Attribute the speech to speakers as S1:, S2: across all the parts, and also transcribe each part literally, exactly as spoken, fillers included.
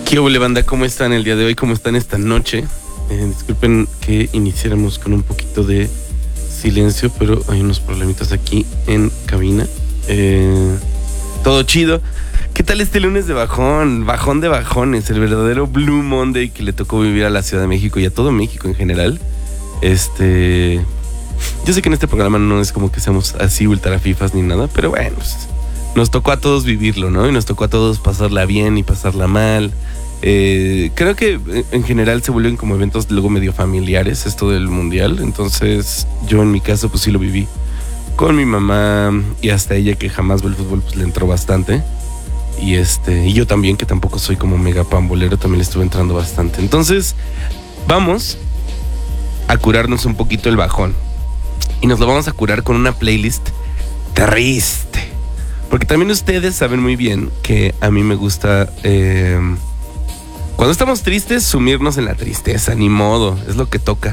S1: ¿Qué hubo, banda? ¿Cómo están el día de hoy? ¿Cómo están esta noche? Eh, disculpen que iniciáramos con un poquito de silencio, pero hay unos problemitas aquí en cabina. Eh, todo chido. ¿Qué tal este lunes de bajón? Bajón de bajones, el verdadero Blue Monday que le tocó vivir a la Ciudad de México y a todo México en general. Este... Yo sé que en este programa no es como que seamos así ultra fifas ni nada, pero bueno, pues, nos tocó a todos vivirlo, ¿no? Y nos tocó a todos pasarla bien y pasarla mal. Eh, creo que en general se vuelven como eventos luego medio familiares esto del mundial. Entonces yo en mi caso pues sí lo viví con mi mamá y hasta ella que jamás ve el fútbol pues le entró bastante. Y este y yo también que tampoco soy como mega pambolero también le estuve entrando bastante. Entonces vamos a curarnos un poquito el bajón. Y nos lo vamos a curar con una playlist triste. Porque también ustedes saben muy bien que a mí me gusta... Eh, Cuando estamos tristes, sumirnos en la tristeza, ni modo, es lo que toca.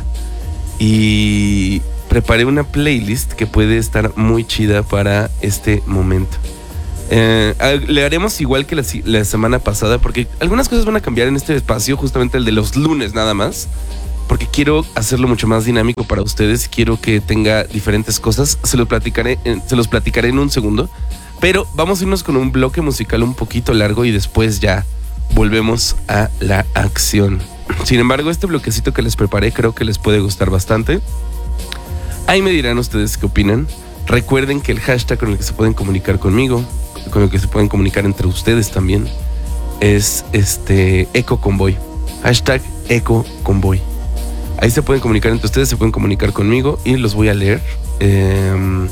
S1: Y preparé una playlist que puede estar muy chida para este momento. Eh, le haremos igual que la, la semana pasada, porque algunas cosas van a cambiar en este espacio, justamente el de los lunes nada más. Porque quiero hacerlo mucho más dinámico para ustedes, quiero que tenga diferentes cosas, se los platicaré, se los platicaré en un segundo. Pero vamos a irnos con un bloque musical un poquito largo y después ya volvemos a la acción. Sin embargo, este bloquecito que les preparé creo que les puede gustar bastante. Ahí me dirán ustedes qué opinan. Recuerden que el hashtag con el que se pueden comunicar conmigo, con el que se pueden comunicar entre ustedes también, es este Eco Convoy. Hashtag Eco Convoy. Ahí se pueden comunicar entre ustedes, se pueden comunicar conmigo y los voy a leer. Eh,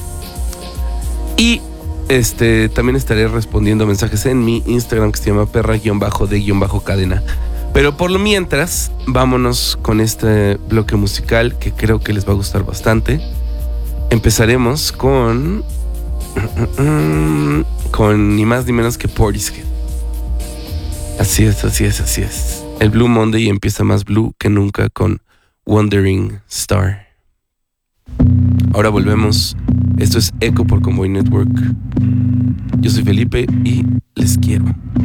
S1: y Este, también estaré respondiendo mensajes en mi Instagram que se llama perra-de-cadena. Pero por lo mientras, vámonos con este bloque musical que creo que les va a gustar bastante. Empezaremos con... Con ni más ni menos que Portishead. Así es, así es, así es. El Blue Monday empieza más blue que nunca con Wandering Star. Ahora volvemos. Esto es Eco por Convoy Network. Yo soy Felipe y les quiero.